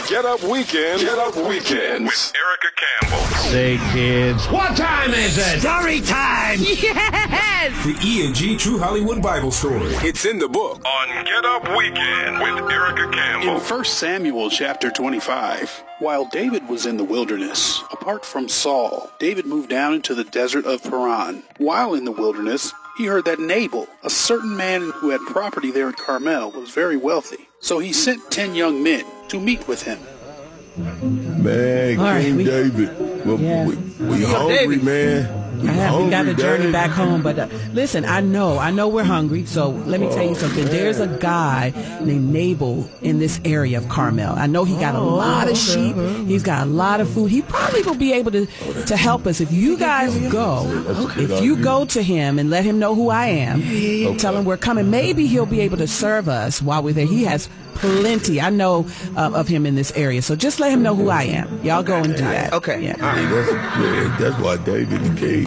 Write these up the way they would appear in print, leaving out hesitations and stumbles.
Get Up Weekend. Get Up Weekends with Erica Campbell. Say, kids, what time is it? Story time! Yes! The E&G True Hollywood Bible Story. It's in the book on Get Up Weekend with Erica Campbell. In 1 Samuel chapter 25, while David was in the wilderness, apart from Saul, David moved down into the desert of Paran. While in the wilderness, he heard that Nabal, a certain man who had property there at Carmel, was very wealthy. So he sent 10 young men to meet with him. Man, King David, we hungry, man. We got a journey back home, but listen, I know we're hungry, so let me tell you something. There's a guy named Nabal in this area of Carmel. I know he got a lot of sheep. He's got a lot of food. He probably will be able to help us if you guys go. If you go to him and let him know who I am, tell him we're coming. Maybe he'll be able to serve us while we're there. He has plenty. I know of him in this area, so just let him know who I am. Y'all go and do that. Okay. Yeah. That's why David the king.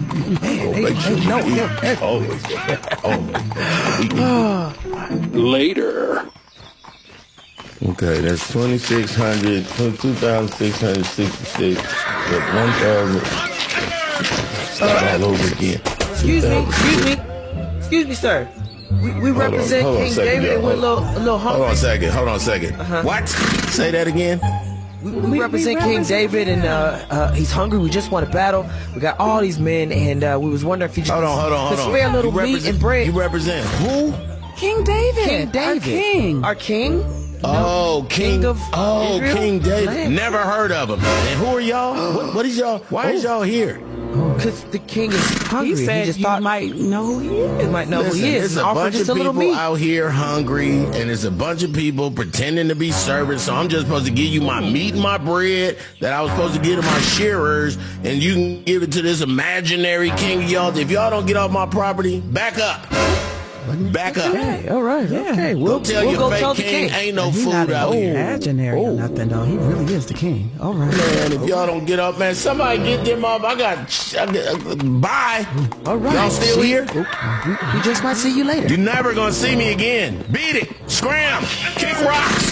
Later. Okay, that's 2,600, 2,666, 1,000. Start all over again. Excuse me, sir. We represent King David and we're a little hungry. Hold on a second. What? Say that again. We represent King David and he's hungry. We just want to battle. We got all these men and we was wondering if you just hold on. spare a little meat and bread. You represent who? King David. King David. Our king. Oh, King of Israel? King David. Land. Never heard of him. And who are y'all? What is y'all? Why is y'all here? Because the king is hungry. He said just you might know who he is. You might know who he is. There's a bunch of people out here hungry, and there's a bunch of people pretending to be servants, so I'm just supposed to give you my meat and my bread that I was supposed to give to my shearers, and you can give it to this imaginary king of y'all. If y'all don't get off my property, back up. Back up. Okay, all right. Yeah. Okay, we'll tell your go fake tell king ain't no food out here. Imaginary or nothing, though. He really is the king. All right. Man, if y'all don't get up, man, somebody get them up. I got bye. All right. Y'all still here? We just might see you later. You're never gonna see me again. Beat it. Scram. Kick rocks.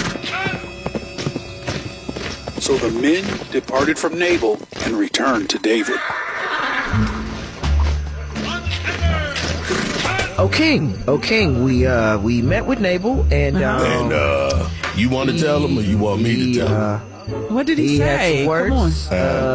So the men departed from Nabal and returned to David. Oh king, we met with Nabal and you want to tell him or you want me to tell him? What did he say? Had some words.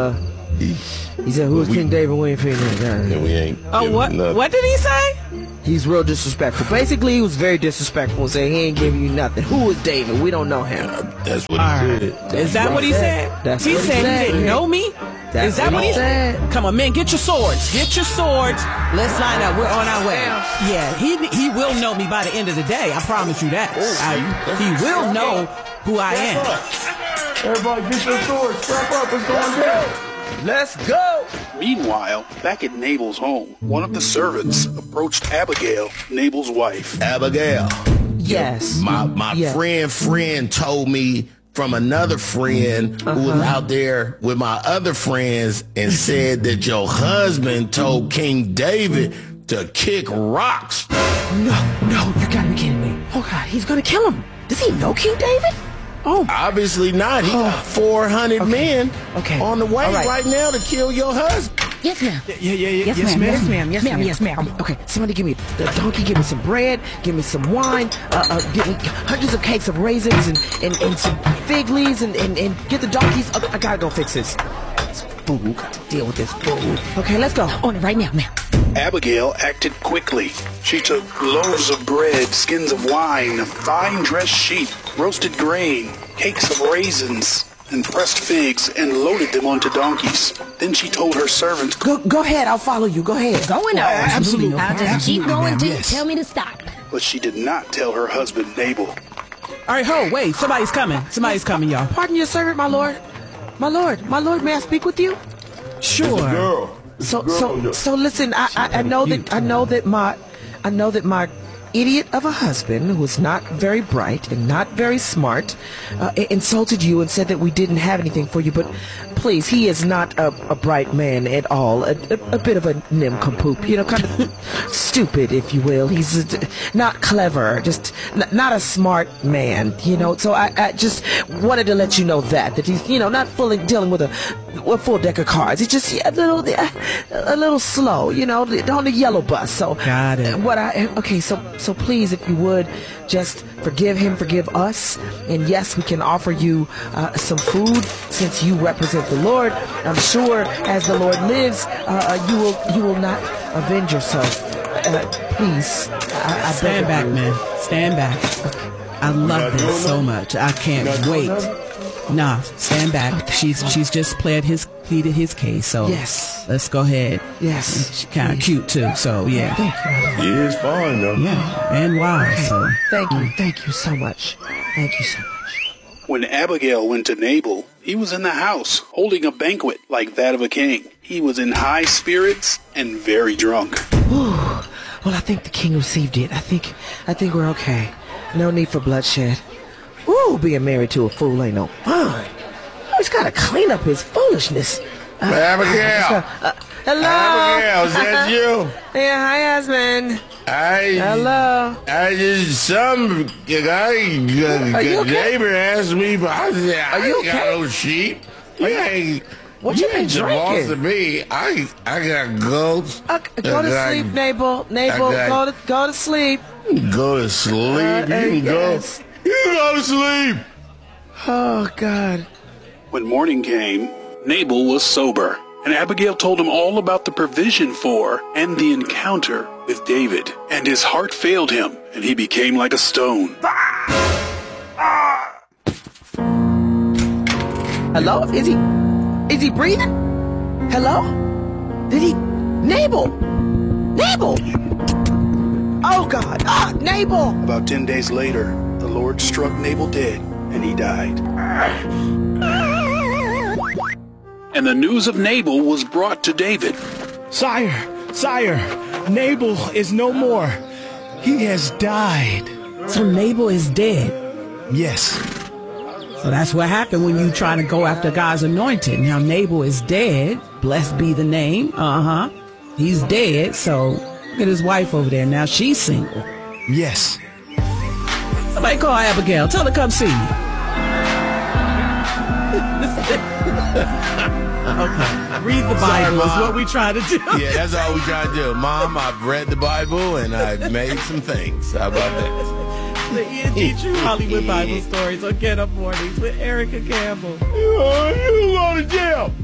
He said, "Who is King David? We ain't figuring it out." We ain't. What did he say? He's real disrespectful. Basically, he was very disrespectful and said he ain't giving you nothing. Who is David? We don't know him. That's what he said. Is that what he said? He said he didn't know me? Is that what he said? Come on, men, get your swords. Get your swords. Let's line up. We're on our way. Yeah, he will know me by the end of the day. I promise you that. He will know who I am. Everybody get your swords. Strap up. It's going down. Let's go. Meanwhile, back at Nabal's home, one of the servants approached Abigail, Nabal's wife. Abigail. Yes. My friend told me from another friend who was out there with my other friends and said that your husband told King David to kick rocks. No, you gotta be kidding me. Oh God, he's gonna kill him. Does he know King David? Oh, obviously not. He got 400 men on the way right now to kill your husband. Yes, ma'am. Yes, ma'am. Okay, somebody give me the donkey, give me some bread, give me some wine, give me hundreds of cakes of raisins and some fig leaves and get the donkeys. I gotta go fix this. This food, got to deal with this food. Okay, let's go. On it right now, ma'am. Abigail acted quickly. She took loaves of bread, skins of wine, fine dressed sheep, roasted grain, cakes of raisins, and pressed figs, and loaded them onto donkeys. Then she told her servant, Go ahead, I'll follow you. Go ahead. Going on. Absolutely. I'll just keep going till you tell me to stop. But she did not tell her husband Nabal. All right, wait. Somebody's coming, y'all. Pardon your servant, my lord. My lord, may I speak with you? Sure. So listen, I know that my idiot of a husband who was not very bright and not very smart insulted you and said that we didn't have anything for you. But please, he is not a bright man at all. A bit of a nincompoop, you know, kind of stupid, if you will. He's not clever, just not a smart man, you know. So I just wanted to let you know that he's, you know, not fully dealing with a full deck of cards. He's just a little slow, you know, on the yellow bus. So got it. So please, if you would, just forgive him, forgive us, and yes, we can offer you some food since you represent the Lord. I'm sure, as the Lord lives, you will not avenge yourself. Please, I stand back, man. Stand back. I love this so much. I can't wait. Nah, stand back. She's just pleaded his case. So yes, let's go ahead. Yes, she's kind of cute too. So yeah, yeah, it's fine though. Yeah, and wise. Okay. So thank you so much. Thank you so much. When Abigail went to Nabal, he was in the house holding a banquet like that of a king. He was in high spirits and very drunk. Ooh, well, I think the king received it. I think we're okay. No need for bloodshed. Ooh, being married to a fool ain't no fun. He's got to clean up his foolishness. Abigail. Hello. Abigail, is that you? Yeah, hi, husband. Hello. Neighbor asked me, but I said, I ain't got no sheep. What you been drinking? To me, I got goats. Go to sleep, Nabal. Go to sleep. Go to sleep. You go to sleep. Oh, God. When morning came, Nabal was sober, and Abigail told him all about the provision for and the encounter with David. And his heart failed him, and he became like a stone. Hello? Is he breathing? Hello? Did he? Nabal! Oh, God! Nabal! About 10 days later, the Lord struck Nabal dead, and he died. And the news of Nabal was brought to David. Sire, Nabal is no more. He has died. So Nabal is dead? Yes. So that's what happened when you try to go after God's anointed. Now Nabal is dead. Blessed be the name. He's dead. So look at his wife over there. Now she's single. Yes. Somebody call Abigail. Tell her to come see you. Okay. Read the Bible is what we try to do. Yeah, that's all we try to do. Mom, I've read the Bible and I've made some things. How about that? The E&G True Hollywood Bible Stories on Get Up Mornings with Erica Campbell. You go to jail.